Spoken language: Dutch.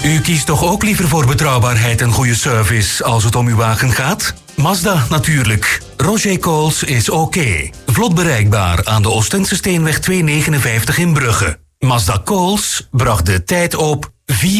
U kiest toch ook liever voor betrouwbaarheid en goede service als het om uw wagen gaat? Mazda natuurlijk. Roger Coles is oké. Vlot bereikbaar aan de Oostende Steenweg 259 in Brugge. Mazda Coles bracht de tijd op 4